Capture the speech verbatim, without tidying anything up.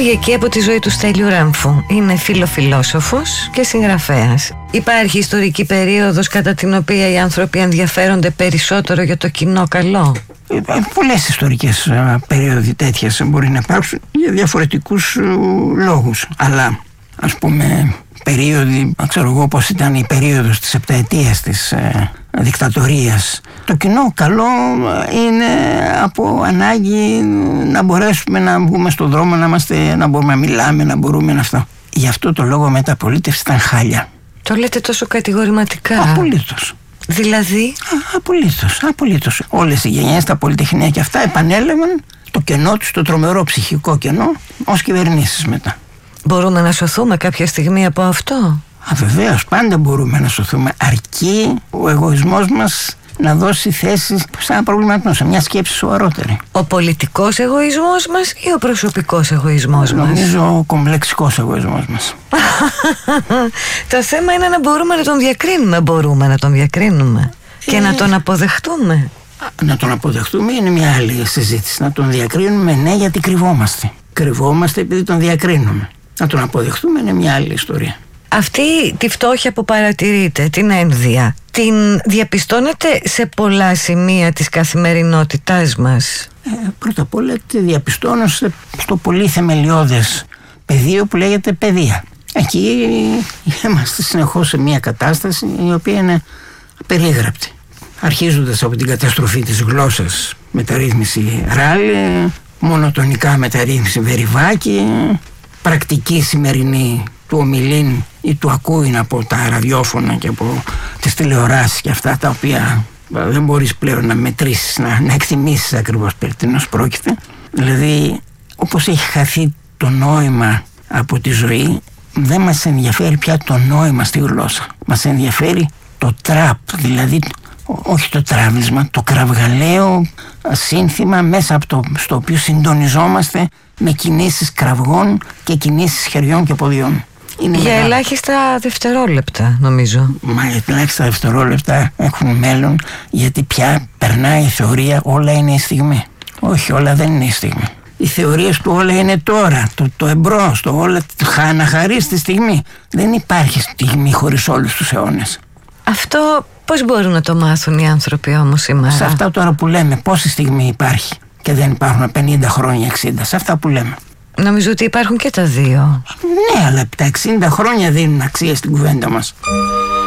Κυριακή από τη ζωή του Στέλιου Ράμφου. Είναι φιλοφιλόσοφος και συγγραφέας. Υπάρχει ιστορική περίοδος κατά την οποία οι άνθρωποι ενδιαφέρονται περισσότερο για το κοινό καλό? Ε, πολλές ιστορικές α, περίοδοι τέτοιες μπορεί να υπάρξουν για διαφορετικούς α, λόγους. Αλλά ας πούμε περίοδοι, ξέρω εγώ πως ήταν η περίοδος της επταετίας της ε, δικτατορίας, το κοινό καλό είναι από ανάγκη να μπορέσουμε να βγούμε στον δρόμο, να, είμαστε, να μπορούμε να μιλάμε, να μπορούμε να αυτό. Γι' αυτό το λόγο μεταπολίτευση ήταν χάλια. Το λέτε τόσο κατηγορηματικά. Απολύτως. Δηλαδή? Α, απολύτως, απολύτως. Όλες οι γενιές, τα πολυτεχνία και αυτά επανέλαβαν το κενό τους, το τρομερό ψυχικό κενό, ως κυβερνήσεις μετά. Μπορούμε να σωθούμε κάποια στιγμή από αυτό? Α, βεβαίως, πάντα μπορούμε να σωθούμε, αρκεί ο εγωισμός μας να δώσει θέση σε ένα προβληματισμό, σε μια σκέψη σοβαρότερη. Ο πολιτικός εγωισμός μας ή ο προσωπικός εγωισμός μας? Νομίζω ο κομπλεξικός εγωισμός μας. Το θέμα είναι να μπορούμε να τον διακρίνουμε. Μπορούμε να τον διακρίνουμε και ε... να τον αποδεχτούμε. Να τον αποδεχτούμε είναι μια άλλη συζήτηση. Να τον διακρίνουμε, ναι, γιατί κρυβόμαστε. Κρυβόμαστε επειδή τον διακρίνουμε. Να τον αποδεχτούμε είναι μια άλλη ιστορία. Αυτή τη φτώχεια που παρατηρείτε, την ένδυα, την διαπιστώνετε σε πολλά σημεία της καθημερινότητάς μας? Ε, πρώτα απ' όλα τη διαπιστώνω στο πολύ θεμελιώδες πεδίο που λέγεται παιδεία. Εκεί είμαστε συνεχώς σε μια κατάσταση η οποία είναι απερίγραπτη. Αρχίζοντας από την καταστροφή της γλώσσας, μεταρρύθμιση Ράλη, μονοτονικά μεταρρύθμιση Βεριβάκη, πρακτική σημερινή του ομιλήν ή του ακούειν από τα ραδιόφωνα και από τις τηλεοράσεις και αυτά τα οποία δεν μπορείς πλέον να μετρήσεις, να, να εκτιμήσεις ακριβώς περί τίνος πρόκειται. Δηλαδή, όπως έχει χαθεί το νόημα από τη ζωή, δεν μας ενδιαφέρει πια το νόημα στη γλώσσα. Μας ενδιαφέρει το τραπ, δηλαδή όχι το τραύλισμα, το κραυγαλαίο σύνθημα μέσα από το στο οποίο συντονιζόμαστε με κινήσεις κραυγών και κινήσεις χεριών και ποδιών. Είναι για μεγάλο. ελάχιστα δευτερόλεπτα, νομίζω. Μα για ελάχιστα δευτερόλεπτα έχουν μέλλον, γιατί πια περνάει η θεωρία όλα είναι η στιγμή. Όχι, όλα δεν είναι η στιγμή. Οι θεωρίες του όλα είναι τώρα, το, το εμπρός, το όλα να χαρείς τη στιγμή. Δεν υπάρχει στιγμή χωρίς όλους τους αιώνες. Αυτό πώς μπορούν να το μάθουν οι άνθρωποι όμως σήμερα? Σε αυτά τώρα που λέμε, πόση στιγμή υπάρχει και δεν υπάρχουν πενήντα χρόνια, εξήντα, σε αυτά που λέμε. Νομίζω ότι υπάρχουν και τα δύο. Ναι, αλλά τα εξήντα χρόνια δίνουν αξία στην κουβέντα μας.